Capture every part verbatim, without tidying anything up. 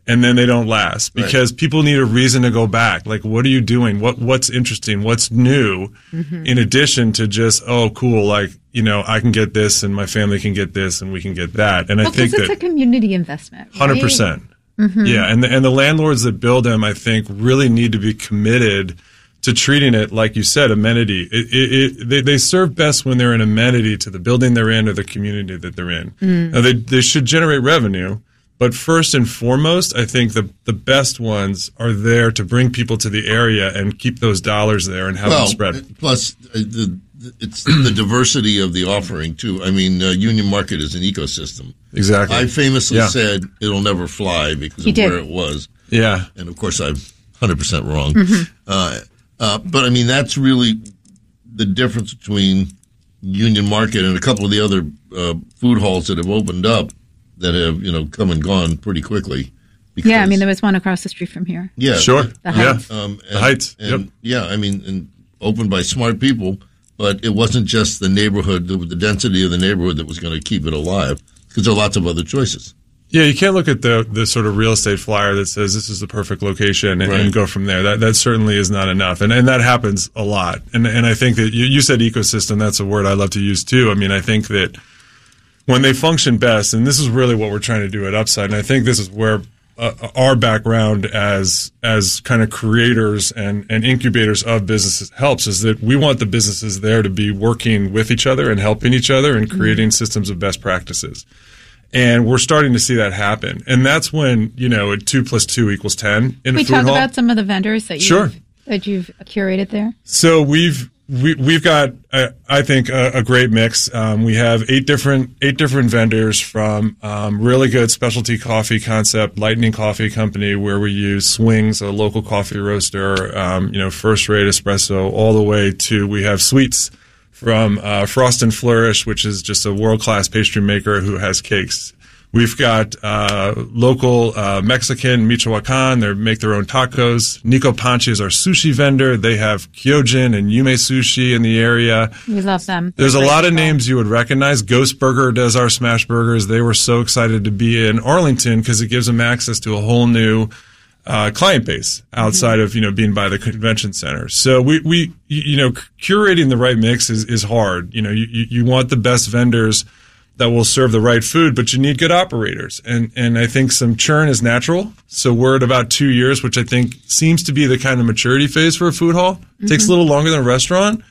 and then they don't last because right. people need a reason to go back. Like, what are you doing? What what's interesting? What's new? Mm-hmm. In addition to just, oh, cool, like, you know, I can get this and my family can get this and we can get that. And well, I think it's that a community investment. Right? one hundred percent. Mm-hmm. Yeah, and the, and the landlords that build them, I think, really need to be committed to treating it, like you said, amenity. It, it, it, they, they serve best when they're an amenity to the building they're in or the community that they're in. Mm. Now, they, they should generate revenue, but first and foremost, I think the, the best ones are there to bring people to the area and keep those dollars there and have well, them spread. Plus, uh, the, it's the diversity of the offering, too. I mean, uh, Union Market is an ecosystem. Exactly. I famously yeah. said it'll never fly because he of did. where it was. Yeah. And, of course, I'm one hundred percent wrong. Mm-hmm. Uh, uh, but, I mean, that's really the difference between Union Market and a couple of the other uh, food halls that have opened up that have, you know, come and gone pretty quickly. Because, yeah, I mean, there was one across the street from here. Yeah. Sure. The Heights. Um, and, the Heights. And, yep. Yeah, I mean, and opened by smart people, but it wasn't just the neighborhood, the, the density of the neighborhood that was going to keep it alive, because there are lots of other choices. Yeah, you can't look at the the sort of real estate flyer that says this is the perfect location and, right. and go from there. That that certainly is not enough, and and that happens a lot. And and I think that you, you said ecosystem. That's a word I love to use too. I mean, I think that when they function best, and this is really what we're trying to do at Upside, and I think this is where uh, our background as as kind of creators and and incubators of businesses helps, is that we want the businesses there to be working with each other and helping each other and creating mm-hmm. systems of best practices. And we're starting to see that happen. And that's when, you know, two plus two equals ten in Can a we food talk hall. about some of the vendors that you've, Sure. that you've curated there? So we've we, we've got, uh, I think, a, a great mix. Um, we have eight different eight different vendors, from um, really good specialty coffee concept, Lightning Coffee Company, where we use Swings, a local coffee roaster, um, you know, first rate espresso, all the way to we have sweets from uh, Frost and Flourish, which is just a world-class pastry maker who has cakes. We've got uh, local uh, Mexican, Michoacan. They make their own tacos. Nico Panchi is our sushi vendor. They have Kyojin and Yume Sushi in the area. We love them. There's They're a lot of people. names you would recognize. Ghost Burger does our smash burgers. They were so excited to be in Arlington because it gives them access to a whole new Uh, client base outside mm-hmm. of, you know, being by the convention center. So we, we, you know, curating the right mix is, is hard. You know, you, you want the best vendors that will serve the right food, but you need good operators. And, and I think some churn is natural. So we're at about two years, which I think seems to be the kind of maturity phase for a food hall. Mm-hmm. Takes a little longer than a restaurant.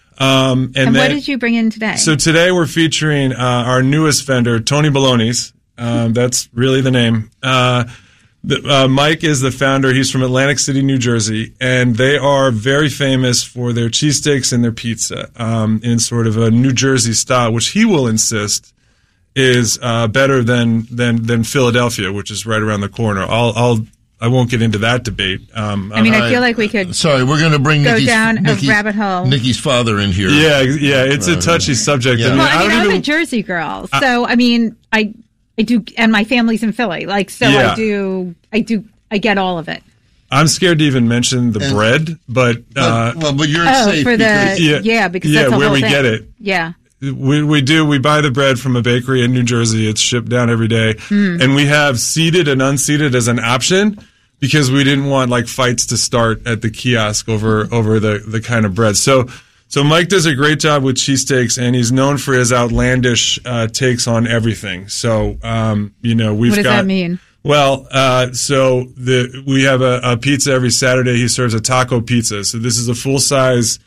Um, and and then, what did you bring in today? So today we're featuring, uh, our newest vendor, Tony Baloney's. Um, that's really the name. Uh, The, uh, Mike is the founder. He's from Atlantic City, New Jersey, and they are very famous for their cheesesteaks and their pizza um, in sort of a New Jersey style, which he will insist is uh, better than, than than Philadelphia, which is right around the corner. I'll I'll I won't get into that debate. Um, I mean, I I- feel like we could Sorry, we're going to bring go Nikki's, down Nikki's, a rabbit hole. Nikki's father in here. yeah, yeah, it's a touchy subject. Yeah. I mean, Well, I mean, don't I'm even, a Jersey girl, so I mean, I I do, and my family's in Philly, like so. Yeah. I do, I do, I get all of it. I'm scared to even mention the And- bread, but uh, But, well, but you're Oh, safe for the because Yeah. yeah, because Yeah, that's the where whole we thing. get it. Yeah, We we do. We buy the bread from a bakery in New Jersey. It's shipped down every day. Mm. And we have seeded and unseeded as an option because we didn't want like fights to start at the kiosk over over the, the kind of bread. So so Mike does a great job with cheesesteaks, and he's known for his outlandish uh, takes on everything. So um, you know we've what does got. that mean? Well, uh, so the we have a, a pizza every Saturday. He serves a taco pizza. So this is a full size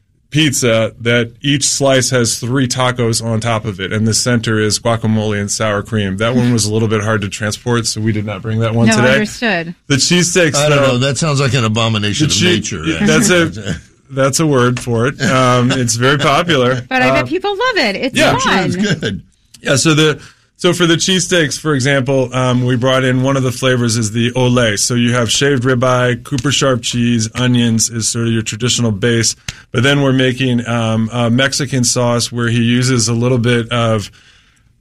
pizza that each slice has three tacos on top of it, and the center is guacamole and sour cream. That one was a little bit hard to transport, so we did not bring that one No, today. understood. The cheesesteaks, I don't though, know. That sounds like an abomination the of che- nature. That's a that's a word for it. Um, it's very popular. But I Uh, bet people love it. It's yeah, fun. It's good. Yeah, so the so for the cheesesteaks, for example, um, we brought in one of the flavors is the ole. So you have shaved ribeye, Cooper sharp cheese, onions is sort of your traditional base. But then we're making um, a Mexican sauce where he uses a little bit of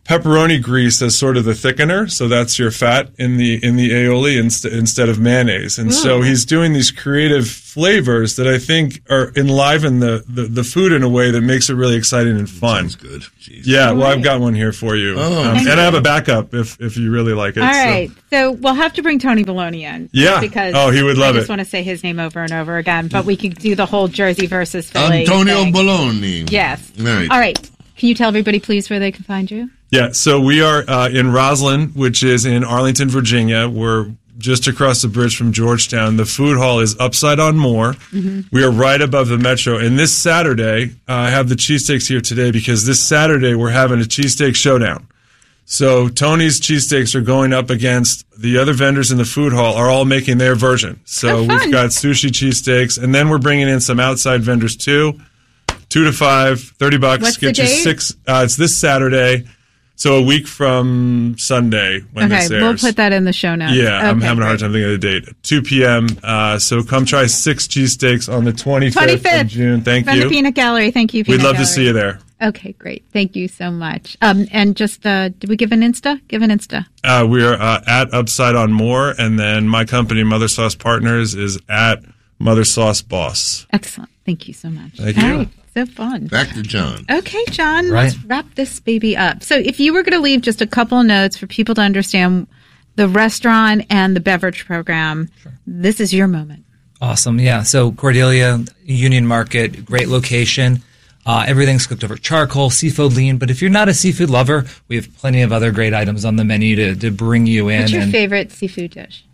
pepperoni grease as sort of the thickener, so that's your fat in the in the aioli inst- instead of mayonnaise. And Ooh. So he's doing these creative flavors that I think are enliven the, the, the food in a way that makes it really exciting and fun. Sounds good. Jeez. Yeah, well, I've got one here for you, oh, um, and I have a backup if if you really like it. All so. right, so we'll have to bring Tony Baloney in. Yeah, because oh, he would love I just it. want to say his name over and over again, but we could do the whole Jersey versus Philly Antonio thing. Baloney. Yes. All right. All right. Can you tell everybody, please, where they can find you? Yeah, so we are uh, in Roslyn, which is in Arlington, Virginia. We're just across the bridge from Georgetown. The food hall is Upside on Moore. Mm-hmm. We are right above the Metro. And this Saturday, uh, I have the cheesesteaks here today because this Saturday we're having a cheesesteak showdown. So Tony's cheesesteaks are going up against the other vendors in the food hall are all making their version. So we've got sushi cheesesteaks, and then we're bringing in some outside vendors too. Two to five, thirty bucks. What's Get the you date? six. Uh, it's this Saturday. So a week from Sunday when okay, this airs. we'll put that in the show notes. Yeah, okay, I'm having a great. hard time thinking of the date. two p.m. Uh, so come try six cheesesteaks on the twenty-fifth, twenty-fifth of June. Thank From you. the Peanut Gallery. Thank you, Peanut We'd love Gallery. to see you there. Okay, great. Thank you so much. Um, and just, uh, did we give an Insta? Give an Insta. Uh, we are uh, at Upside on Moore, and then my company, Mother Sauce Partners, is at Mother Sauce Boss. Excellent. Thank you so much. Thank All you. right. So fun. Back to John. Okay, John, Right. let's wrap this baby up. So if you were going to leave just a couple of notes for people to understand the restaurant and the beverage program, sure. This is your moment. Awesome. Yeah. So Cordelia, Union Market, great location. Uh, everything's cooked over charcoal, seafood lean. But if you're not a seafood lover, we have plenty of other great items on the menu to, to bring you in. What's your and, favorite seafood dish?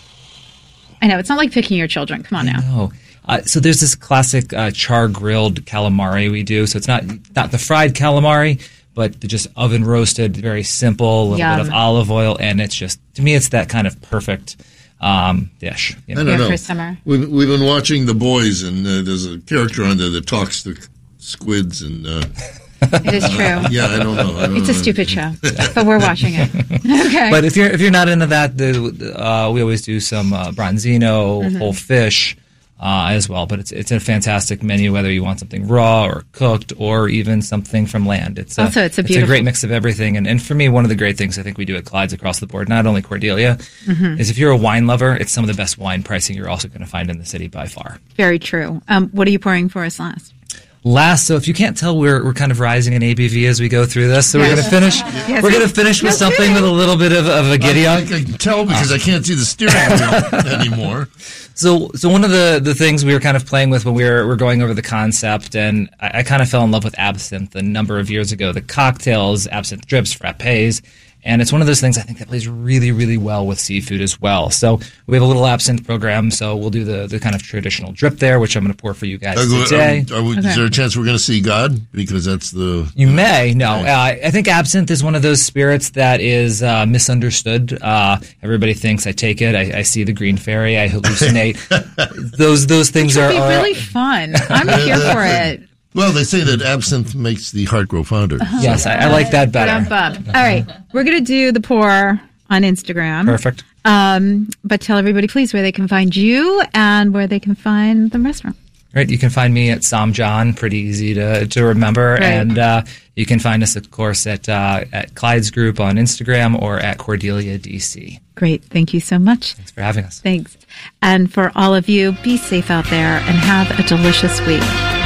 I know, it's not like picking your children. Come on now. No. Uh, so there's this classic uh, char-grilled calamari we do. So it's not not the fried calamari, but the just oven-roasted, very simple, a little Yum. bit of olive oil. And it's just, to me, it's that kind of perfect um, dish. You know? I don't Yeah, know. for summer. We've, we've been watching The Boys, and uh, there's a character on there that talks to squids. and uh, It is true. Yeah, I don't know. I don't It's a know. stupid show, but we're watching it. Okay. But if you're if you're not into that, the, uh, we always do some uh, bronzino, Mm-hmm. whole fish uh, as well. But it's it's a fantastic menu, whether you want something raw or cooked or even something from land. It's a, Also, it's a it's a beautiful- great mix of everything. And, and for me, one of the great things I think we do at Clyde's across the board, not only Cordelia, Mm-hmm. is if you're a wine lover, it's some of the best wine pricing you're also going to find in the city by far. Very true. Um, what are you pouring for us last? Last, so if you can't tell, we're we're kind of rising in A B V as we go through this. So Yes. we're going to finish. Yes. We're going to finish with No something kidding. with a little bit of, of a giddy I, up. I can tell because I can't see the steering wheel anymore. So, so one of the, the things we were kind of playing with when we were, were going over the concept, and I, I kind of fell in love with absinthe a number of years ago. The cocktails, absinthe drips, frappes, and it's one of those things I think that plays really, really well with seafood as well. So we have a little absinthe program, so we'll do the, the kind of traditional drip there, which I'm going to pour for you guys Uh, go- today. are we- Okay. Is there a chance we're going to see God? Because that's the... You may. No, uh, I think absinthe is one of those spirits that is uh, misunderstood. Uh, everybody thinks I take it, I, I see the green fairy, I hallucinate. those those things It are, would be are really fun. I'm here for it. Well, they say that absinthe makes the heart grow fonder. yes, I, I like that better. Bum, bum. All right, we're gonna do the pour on Instagram. Perfect. Um, but tell everybody, please, where they can find you and where they can find the restaurant. Right, you can find me at Som John, pretty easy to, to remember, Right. and uh, you can find us, of course, at uh, at Clyde's Group on Instagram or at Cordelia D C. Great, thank you so much. Thanks for having us. Thanks, and for all of you, be safe out there and have a delicious week.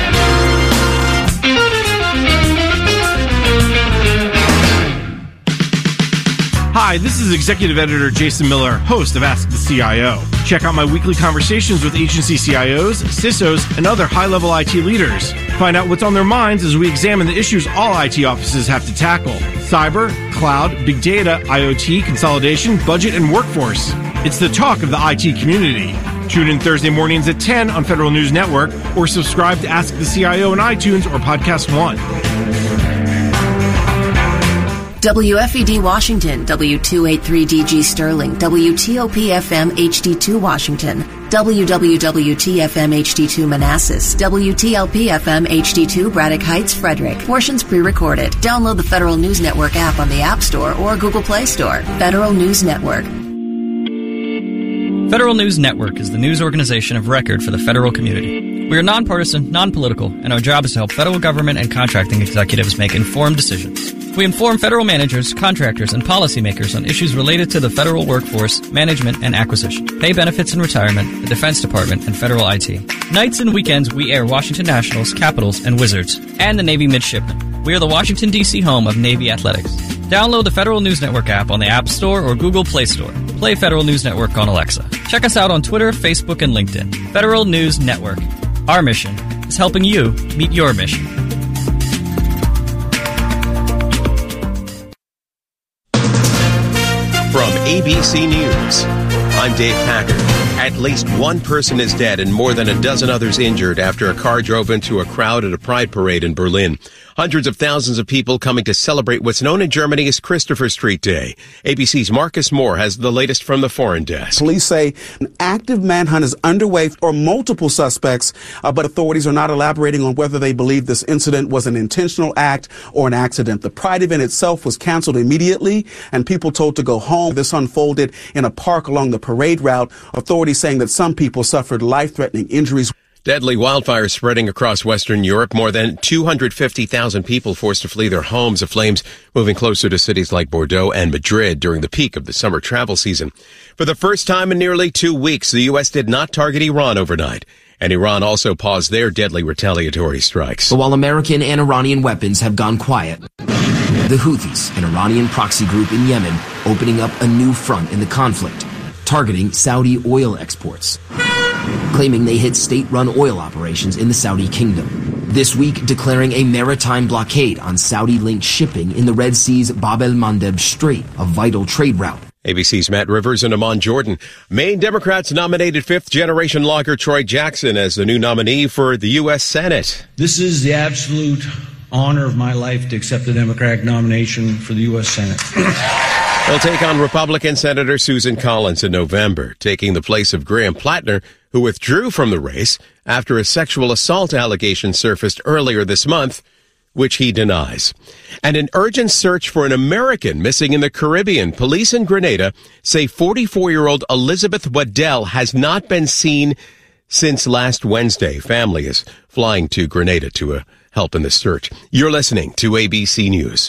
Hi, this is Executive Editor Jason Miller, host of Ask the C I O. Check out my weekly conversations with agency C I Os, C I S Os, and other high-level I T leaders. Find out what's on their minds as we examine the issues all I T offices have to tackle. Cyber, cloud, big data, IoT, consolidation, budget, and workforce. It's the talk of the I T community. Tune in Thursday mornings at ten on Federal News Network or subscribe to Ask the C I O on iTunes or Podcast One. W F E D Washington, W two eighty-three D G Sterling, W T O P F M H D two Washington, W W W T F M H D two Manassas, W T L P F M H D two Braddock Heights, Frederick. Portions pre-recorded. Download the Federal News Network app on the App Store or Google Play Store. Federal News Network. Federal News Network is the news organization of record for the federal community. We are nonpartisan, non-political, and our job is to help federal government and contracting executives make informed decisions. We inform federal managers, contractors, and policymakers on issues related to the federal workforce, management, and acquisition, pay benefits and retirement, the Defense Department, and federal I T. Nights and weekends, we air Washington Nationals, Capitals, and Wizards, and the Navy Midshipmen. We are the Washington, D C home of Navy Athletics. Download the Federal News Network app on the App Store or Google Play Store. Play Federal News Network on Alexa. Check us out on Twitter, Facebook, and LinkedIn. Federal News Network. Our mission is helping you meet your mission. From A B C News, I'm Dave Packard. At least one person is dead and more than a dozen others injured after a car drove into a crowd at a pride parade in Berlin. Hundreds of thousands of people coming to celebrate what's known in Germany as Christopher Street Day. A B C's Marcus Moore has the latest from the foreign desk. Police say an active manhunt is underway for multiple suspects, uh, but authorities are not elaborating on whether they believe this incident was an intentional act or an accident. The Pride event itself was canceled immediately, and people told to go home. This unfolded in a park along the parade route. Authorities saying that some people suffered life-threatening injuries. Deadly wildfires spreading across Western Europe. More than two hundred fifty thousand people forced to flee their homes. The flames moving closer to cities like Bordeaux and Madrid during the peak of the summer travel season. For the first time in nearly two weeks, the U S did not target Iran overnight. And Iran also paused their deadly retaliatory strikes. But while American and Iranian weapons have gone quiet, the Houthis, an Iranian proxy group in Yemen, opening up a new front in the conflict, targeting Saudi oil exports, claiming they hit state-run oil operations in the Saudi kingdom. This week, declaring a maritime blockade on Saudi-linked shipping in the Red Sea's Bab el-Mandeb Strait, a vital trade route. A B C's Matt Rivers and Amon Jordan. Maine Democrats nominated fifth-generation logger Troy Jackson as the new nominee for the U S Senate. This is the absolute honor of my life to accept the Democratic nomination for the U S Senate. They'll take on Republican Senator Susan Collins in November, taking the place of Graham Plattner, who withdrew from the race after a sexual assault allegation surfaced earlier this month, which he denies. And an urgent search for an American missing in the Caribbean. Police in Grenada say forty-four-year-old Elizabeth Waddell has not been seen since last Wednesday. Family is flying to Grenada to uh, help in the search. You're listening to A B C News.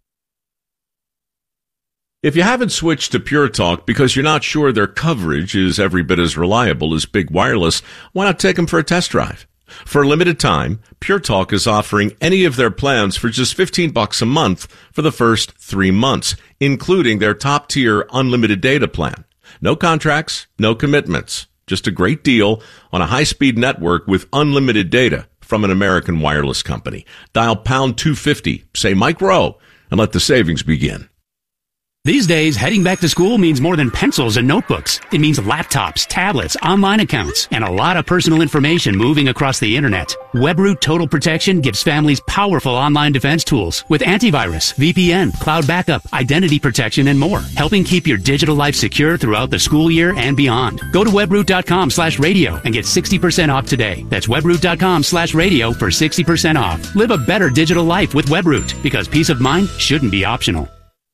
If you haven't switched to Pure Talk because you're not sure their coverage is every bit as reliable as Big Wireless, why not take them for a test drive? For a limited time, Pure Talk is offering any of their plans for just fifteen bucks a month for the first three months, including their top-tier unlimited data plan. No contracts, no commitments. Just a great deal on a high-speed network with unlimited data from an American wireless company. Dial pound two fifty, say Mike Rowe, and let the savings begin. These days, heading back to school means more than pencils and notebooks. It means laptops, tablets, online accounts, and a lot of personal information moving across the internet. WebRoot Total Protection gives families powerful online defense tools with antivirus, V P N, cloud backup, identity protection, and more, helping keep your digital life secure throughout the school year and beyond. Go to webroot.com slash radio and get sixty percent off today. That's webroot.com slash radio for sixty percent off. Live a better digital life with WebRoot, because peace of mind shouldn't be optional.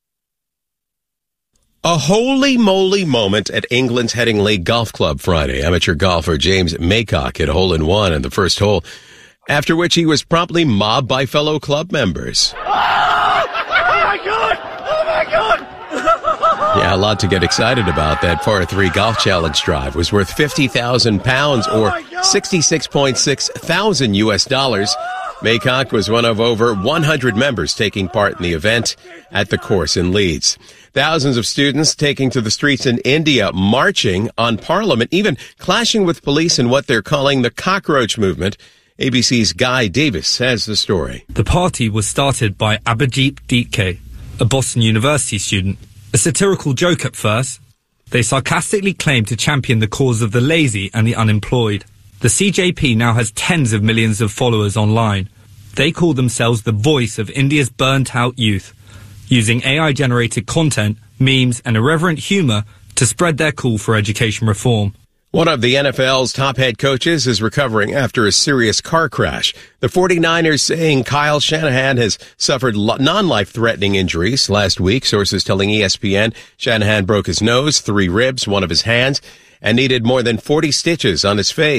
A holy moly moment at England's Headingley Golf Club Friday. Amateur golfer James Maycock hit a hole-in-one in the first hole, after which he was promptly mobbed by fellow club members. Oh, oh my God! Oh my God! Yeah, a lot to get excited about. That par three golf challenge drive was worth fifty thousand pounds or sixty-six point six thousand U S dollars. Maycock was one of over one hundred members taking part in the event at the course in Leeds. Thousands of students taking to the streets in India, marching on Parliament, even clashing with police in what they're calling the cockroach movement. A B C's Guy Davis has the story. The party was started by Abhijit Dike, a Boston University student. A satirical joke at first, they sarcastically claimed to champion the cause of the lazy and the unemployed. The C J P now has tens of millions of followers online. They call themselves the voice of India's burnt-out youth, using A I-generated content, memes, and irreverent humor to spread their call for education reform. One of the N F L's top head coaches is recovering after a serious car crash. The forty-niners saying Kyle Shanahan has suffered non-life-threatening injuries last week. Sources telling E S P N Shanahan broke his nose, three ribs, one of his hands, and needed more than forty stitches on his face.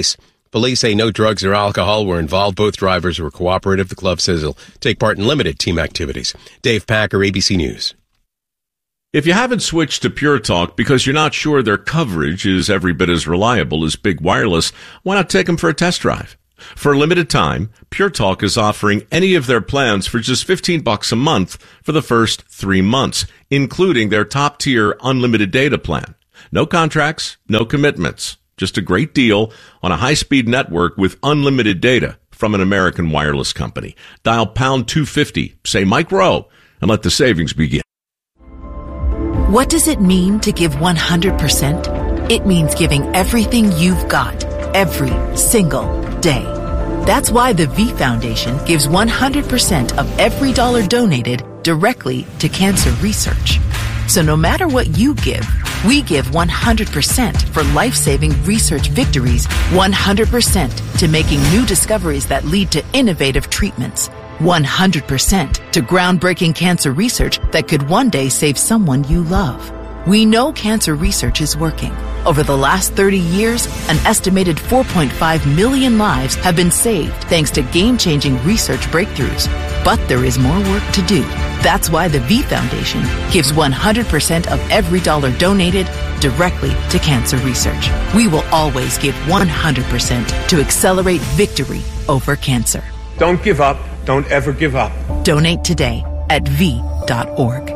Police say no drugs or alcohol were involved. Both drivers were cooperative. The club says they'll take part in limited team activities. Dave Packer, A B C News. If you haven't switched to Pure Talk because you're not sure their coverage is every bit as reliable as Big Wireless, why not take them for a test drive? For a limited time, Pure Talk is offering any of their plans for just fifteen bucks a month for the first three months, including their top-tier unlimited data plan. No contracts, no commitments. Just a great deal on a high-speed network with unlimited data from an American wireless company. Dial pound two fifty, say Mike Rowe, and let the savings begin. What does it mean to give one hundred percent? It means giving everything you've got, every single day. That's why the V Foundation gives one hundred percent of every dollar donated directly to cancer research. So no matter what you give, we give one hundred percent for life-saving research victories, one hundred percent to making new discoveries that lead to innovative treatments, one hundred percent to groundbreaking cancer research that could one day save someone you love. We know cancer research is working. Over the last thirty years, an estimated four point five million lives have been saved thanks to game-changing research breakthroughs. But there is more work to do. That's why the V Foundation gives one hundred percent of every dollar donated directly to cancer research. We will always give one hundred percent to accelerate victory over cancer. Don't give up. Don't ever give up. Donate today at v dot org.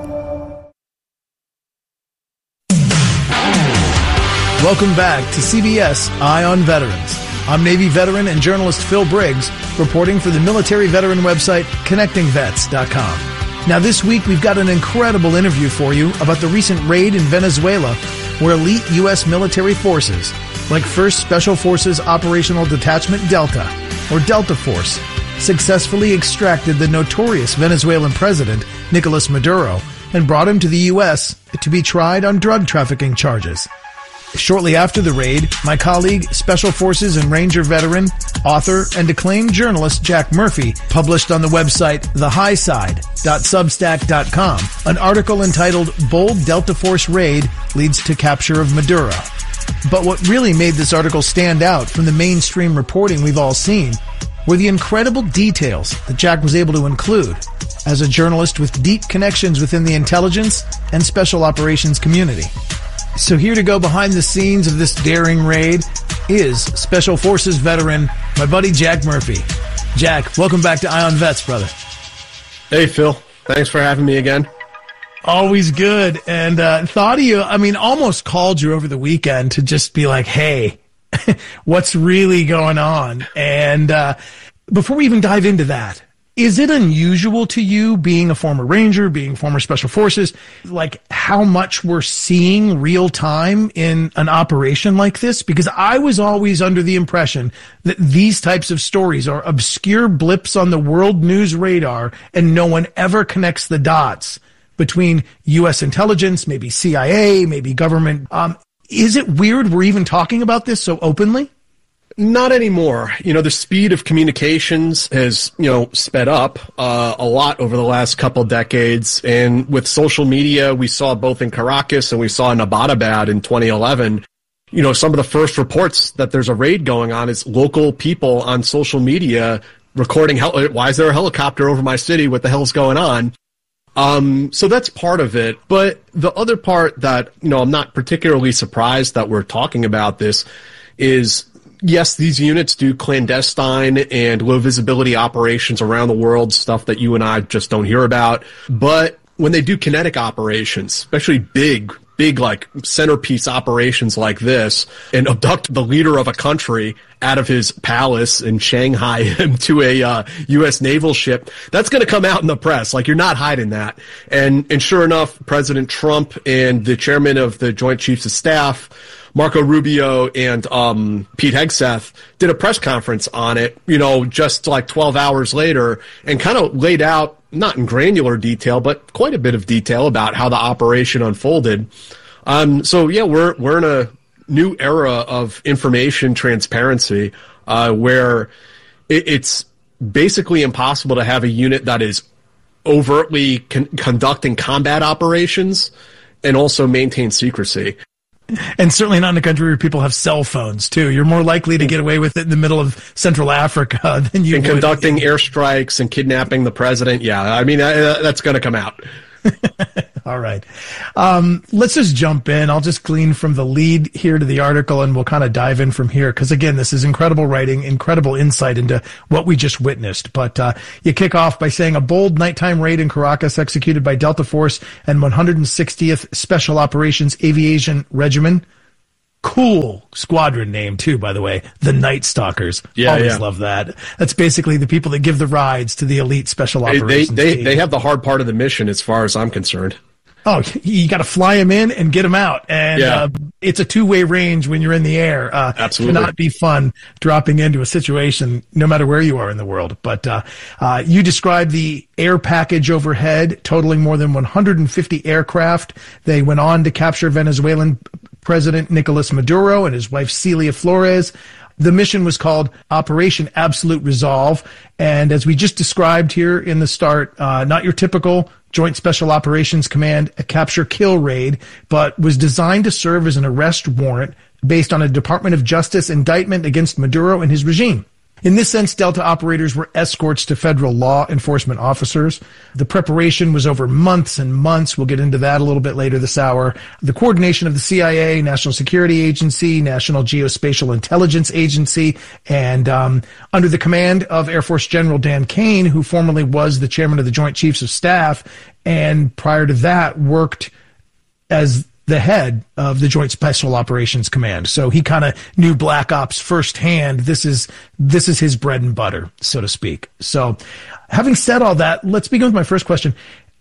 Welcome back to C B S Eye on Veterans. I'm Navy veteran and journalist Phil Briggs, reporting for the military veteran website connecting vets dot com. Now this week we've got an incredible interview for you about the recent raid in Venezuela where elite U S military forces, like first Special Forces Operational Detachment Delta, or Delta Force, successfully extracted the notorious Venezuelan president, Nicolas Maduro, and brought him to the U S to be tried on drug trafficking charges. Shortly after the raid, my colleague, Special Forces and Ranger veteran, author, and acclaimed journalist Jack Murphy published on the website the high side dot substack dot com an article entitled Bold Delta Force Raid Leads to Capture of Maduro. But what really made this article stand out from the mainstream reporting we've all seen were the incredible details that Jack was able to include as a journalist with deep connections within the intelligence and special operations community. So here to go behind the scenes of this daring raid is Special Forces veteran, my buddy Jack Murphy. Jack, welcome back to Eye on Vets, brother. Hey, Phil. Thanks for having me again. Always good. And uh, thought of you, I mean, almost called you over the weekend to just be like, hey, what's really going on? And uh, before we even dive into that, is it unusual to you, being a former Ranger, being former Special Forces, like how much we're seeing real time in an operation like this? Because I was always under the impression that these types of stories are obscure blips on the world news radar and no one ever connects the dots between U S intelligence, maybe C I A, maybe government. Um, is it weird we're even talking about this so openly? Not anymore. You know, the speed of communications has, you know, sped up uh, a lot over the last couple decades. And with social media, we saw both in Caracas and we saw in Abbottabad in twenty eleven, you know, some of the first reports that there's a raid going on is local people on social media recording, hel- why is there a helicopter over my city? What the hell's going on? Um, so that's part of it. But the other part that, you know, I'm not particularly surprised that we're talking about this is, yes, these units do clandestine and low visibility operations around the world, stuff that you and I just don't hear about. But when they do kinetic operations, especially big, big like centerpiece operations like this, and abduct the leader of a country out of his palace and Shanghai him to a uh, U S naval ship, that's going to come out in the press. Like, you're not hiding that. And and sure enough, President Trump and the chairman of the Joint Chiefs of Staff, Marco Rubio, and um, Pete Hegseth did a press conference on it, you know, just like twelve hours later, and kind of laid out, not in granular detail, but quite a bit of detail about how the operation unfolded. Um, so, yeah, we're we're in a new era of information transparency uh, where it, it's basically impossible to have a unit that is overtly con- conducting combat operations and also maintain secrecy. And certainly not in a country where people have cell phones, too. You're more likely to get away with it in the middle of Central Africa than you and would. conducting airstrikes and kidnapping the president. Yeah, I mean, uh, that's going to come out. All right. Um, let's just jump in. I'll just glean from the lead here to the article, and we'll kind of dive in from here. Because, again, this is incredible writing, incredible insight into what we just witnessed. But uh, you kick off by saying a bold nighttime raid in Caracas executed by Delta Force and one hundred sixtieth Special Operations Aviation Regiment. Cool squadron name, too, by the way. The Night Stalkers. Yeah, Always yeah. love that. That's basically the people that give the rides to the elite special They, operations they, team. they have the hard part of the mission as far as I'm concerned. Oh, you got to fly them in and get them out. And Yeah. uh, it's a two-way range when you're in the air. Uh, Absolutely. Cannot be fun dropping into a situation no matter where you are in the world. But uh, uh, you described the air package overhead, totaling more than one hundred fifty aircraft. They went on to capture Venezuelan President Nicolas Maduro and his wife Celia Flores. The mission was called Operation Absolute Resolve. And as we just described here in the start, uh, not your typical Joint Special Operations Command a capture-kill raid, but was designed to serve as an arrest warrant based on a Department of Justice indictment against Maduro and his regime. In this sense, Delta operators were escorts to federal law enforcement officers. The preparation was over months and months. We'll get into that a little bit later this hour. The coordination of the C I A, National Security Agency, National Geospatial Intelligence Agency, and um, under the command of Air Force General Dan Kane, who formerly was the chairman of the Joint Chiefs of Staff, and prior to that worked as the head of the Joint Special Operations Command. So he kind of knew Black Ops firsthand. This is this is his bread and butter, so to speak. So having said all that, let's begin with my first question.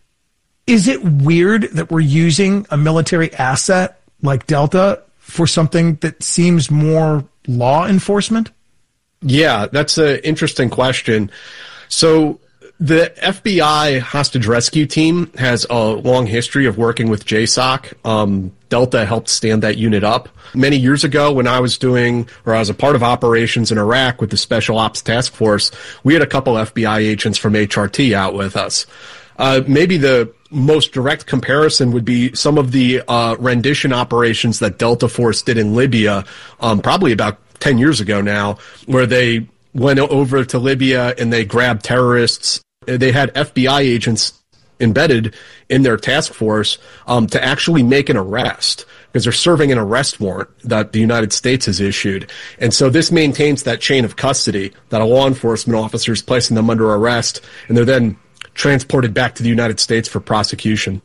Is it weird that we're using a military asset like Delta for something that seems more law enforcement? Yeah, that's an interesting question. So the F B I hostage rescue team has a long history of working with J SOC. Um, Delta helped stand that unit up. Many years ago, when I was doing, or I was a part of operations in Iraq with the Special Ops Task Force, we had a couple F B I agents from H R T out with us. Uh, maybe the most direct comparison would be some of the uh, rendition operations that Delta Force did in Libya, um, probably about ten years ago now, where they went over to Libya and they grabbed terrorists. They had F B I agents embedded in their task force um, to actually make an arrest because they're serving an arrest warrant that the United States has issued. And so this maintains that chain of custody that a law enforcement officer is placing them under arrest, and they're then transported back to the United States for prosecution.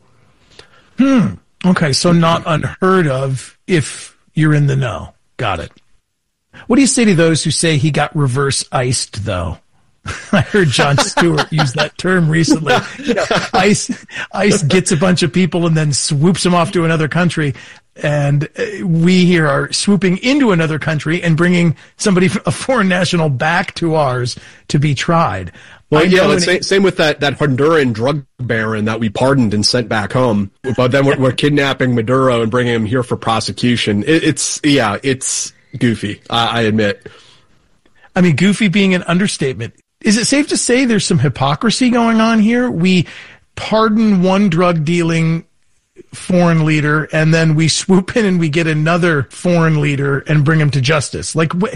Hmm. Okay, so not unheard of if you're in the know. Got it. What do you say to those who say he got reverse iced, though? I heard Jon Stewart use that term recently. You know, ICE, ICE gets a bunch of people and then swoops them off to another country. And we here are swooping into another country and bringing somebody, a foreign national, back to ours to be tried. Well, yeah, let's say, same with that, that Honduran drug baron that we pardoned and sent back home. But then we're, we're kidnapping Maduro and bringing him here for prosecution. It, it's, yeah, it's goofy, I, I admit. I mean, goofy being an understatement. Is it safe to say there's some hypocrisy going on here? We pardon one drug dealing foreign leader and then we swoop in and we get another foreign leader and bring him to justice. Like, wh-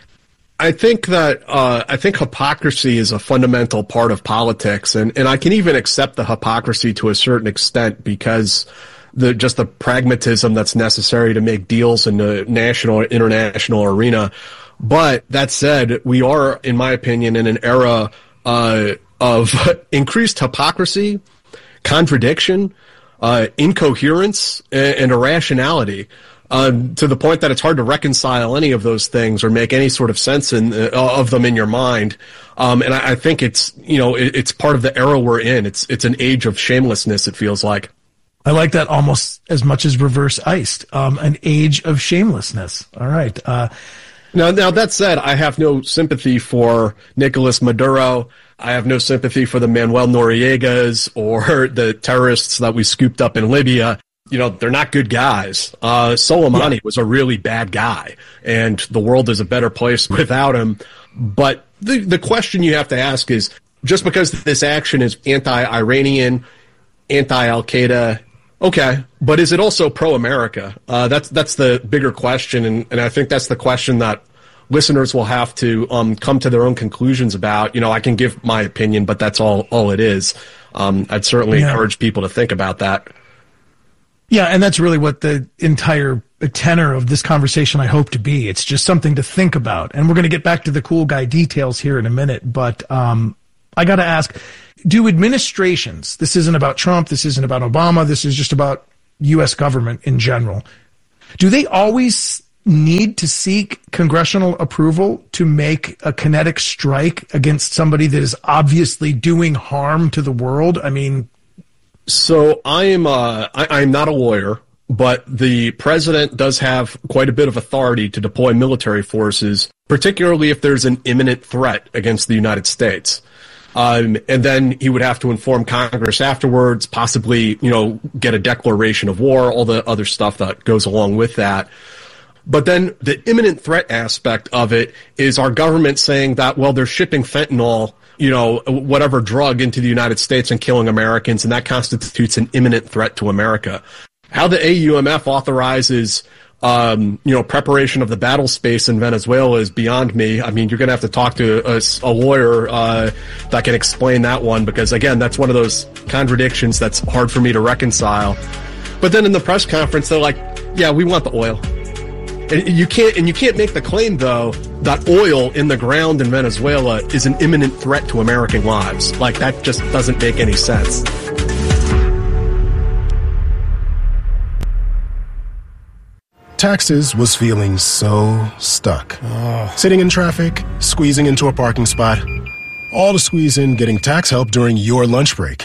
I think that uh, I think hypocrisy is a fundamental part of politics, and, and I can even accept the hypocrisy to a certain extent because the just the pragmatism that's necessary to make deals in the national or international arena. But that said, we are, in my opinion, in an era uh, of increased hypocrisy, contradiction, uh, incoherence, and, and irrationality, uh, to the point that it's hard to reconcile any of those things or make any sort of sense in, uh, of them in your mind. Um, and I, I think it's, you know, it, it's part of the era we're in. It's it's an age of shamelessness, it feels like. I like that almost as much as reverse iced. Um, an age of shamelessness. All right. Uh, Now, now that said, I have no sympathy for Nicolas Maduro. I have no sympathy for the Manuel Noriegas or the terrorists that we scooped up in Libya. You know, they're not good guys. Uh, Soleimani yeah. was a really bad guy, and the world is a better place without him. But the, the question you have to ask is, just because this action is anti-Iranian, anti-Al-Qaeda, Okay, but is it also pro-America? Uh, that's that's the bigger question, and, and I think that's the question that listeners will have to um, come to their own conclusions about. You know, I can give my opinion, but that's all all it is. Um, I'd certainly yeah. encourage people to think about that. Yeah, and that's really what the entire tenor of this conversation I hope to be. It's just something to think about, and we're going to get back to the cool guy details here in a minute, but um, I got to ask, do administrations, this isn't about Trump, this isn't about Obama, this is just about U S government in general, do they always need to seek congressional approval to make a kinetic strike against somebody that is obviously doing harm to the world? I mean... So I am uh, I, I'm not a lawyer, but the president does have quite a bit of authority to deploy military forces, particularly if there's an imminent threat against the United States. Um, and then he would have to inform Congress afterwards, possibly, you know, get a declaration of war, all the other stuff that goes along with that. But then the imminent threat aspect of it is our government saying that, well, they're shipping fentanyl, you know, whatever drug into the United States and killing Americans, and that constitutes an imminent threat to America. How the A U M F authorizes, um, you know, preparation of the battle space in Venezuela is beyond me. I mean, you're going to have to talk to a, a lawyer uh, that can explain that one, because, again, that's one of those contradictions that's hard for me to reconcile. But then in the press conference, they're like, yeah, we want the oil. And you can't, and you can't make the claim, though, that oil in the ground in Venezuela is an imminent threat to American lives. Like, that just doesn't make any sense. Taxes was feeling so stuck. Oh. Sitting in traffic, squeezing into a parking spot, all to squeeze in getting tax help during your lunch break.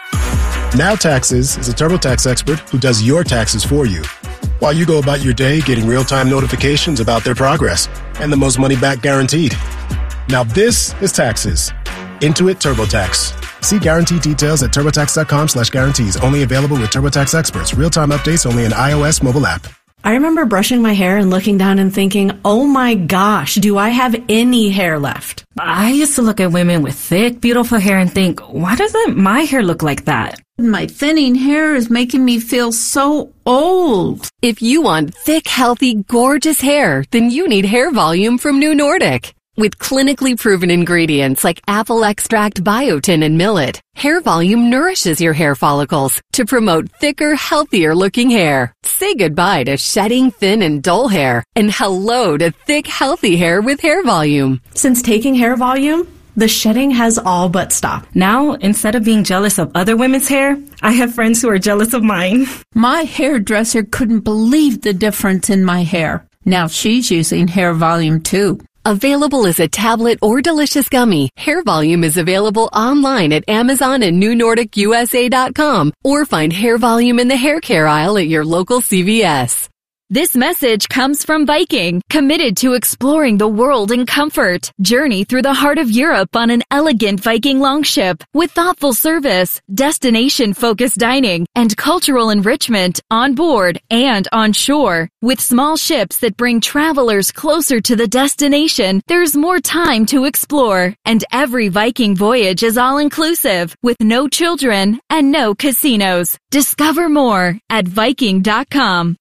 Now Taxes is a TurboTax expert who does your taxes for you, while you go about your day getting real-time notifications about their progress and the most money back guaranteed. Now this is Taxes. Intuit TurboTax. See guarantee details at TurboTax.com slash guarantees. Only available with TurboTax experts. Real-time updates only in iOS mobile app. I remember brushing my hair and looking down and thinking, oh my gosh, do I have any hair left? I used to look at women with thick, beautiful hair and think, why doesn't my hair look like that? My thinning hair is making me feel so old. If you want thick, healthy, gorgeous hair, then you need Hair Volume from New Nordic. With clinically proven ingredients like apple extract, biotin, and millet, Hair Volume nourishes your hair follicles to promote thicker, healthier-looking hair. Say goodbye to shedding, thin, and dull hair, and hello to thick, healthy hair with Hair Volume. Since taking Hair Volume, the shedding has all but stopped. Now, instead of being jealous of other women's hair, I have friends who are jealous of mine. My hairdresser couldn't believe the difference in my hair. Now she's using Hair Volume too. Available as a tablet or delicious gummy, Hair Volume is available online at Amazon and New Nordic U S A dot com, or find Hair Volume in the hair care aisle at your local C V S. This message comes from Viking, committed to exploring the world in comfort. Journey through the heart of Europe on an elegant Viking longship with thoughtful service, destination-focused dining, and cultural enrichment on board and on shore. With small ships that bring travelers closer to the destination, there's more time to explore. And every Viking voyage is all-inclusive, with no children and no casinos. Discover more at Viking dot com.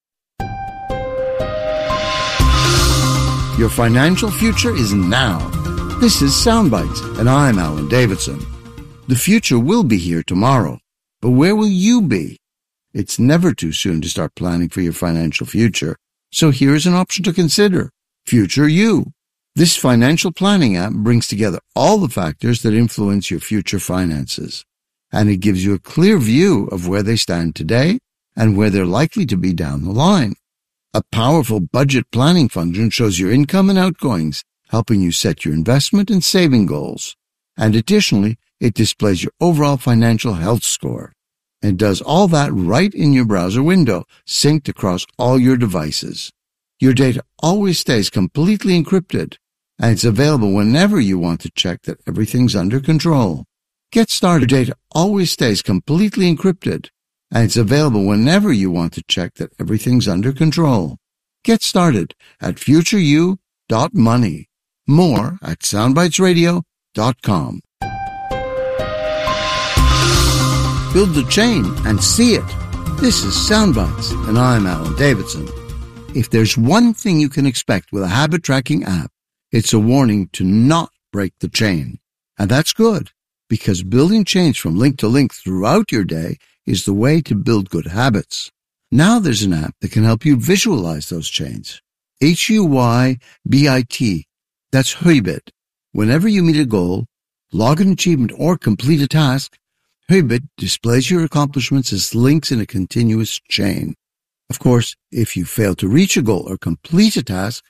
Your financial future is now. This is Soundbites, and I'm Alan Davidson. The future will be here tomorrow, but where will you be? It's never too soon to start planning for your financial future, so here's an option to consider. Future You. This financial planning app brings together all the factors that influence your future finances, and it gives you a clear view of where they stand today and where they're likely to be down the line. A powerful budget planning function shows your income and outgoings, helping you set your investment and saving goals. And additionally, it displays your overall financial health score. And does all that right in your browser window, synced across all your devices. Your data always stays completely encrypted, and it's available whenever you want to check that everything's under control. Get started. Your data always stays completely encrypted, and it's available whenever you want to check that everything's under control. Get started at future you dot money. More at soundbites radio dot com. Build the chain and see it. This is Soundbites, and I'm Alan Davidson. If there's one thing you can expect with a habit tracking app, it's a warning to not break the chain. And that's good, because building chains from link to link throughout your day is the way to build good habits. Now there's an app that can help you visualize those chains. H U Y B I T. That's Huibit. Whenever you meet a goal, log an achievement, or complete a task, Huibit displays your accomplishments as links in a continuous chain. Of course, if you fail to reach a goal or complete a task,